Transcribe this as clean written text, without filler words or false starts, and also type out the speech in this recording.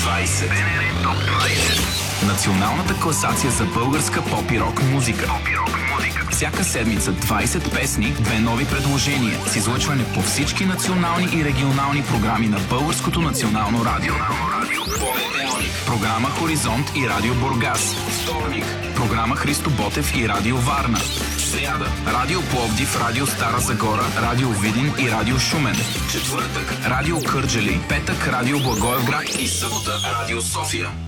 20. БНР Топ 20. Националната класация за българска поп и рок музика. Всяка седмица 20 песни, 2 нови предложения с излъчване по всички национални и регионални програми на Българското национално радио. Понеделник. Програма Хоризонт и Радио Бургас. Вторник. Програма Христо Ботев и Радио Варна. Сряда. Радио Пловдив, Радио Стара Загора, Радио Видин и Радио Шумен. Четвъртък. Радио Кърджали. Петък. Радио Благоевград и събота. Радио София.